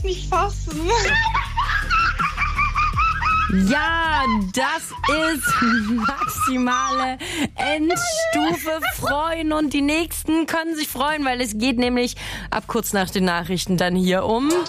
nicht fassen. Ja, das ist maximale Endstufe freuen. Und die Nächsten können sich freuen, weil es geht nämlich ab kurz nach den Nachrichten dann hier um...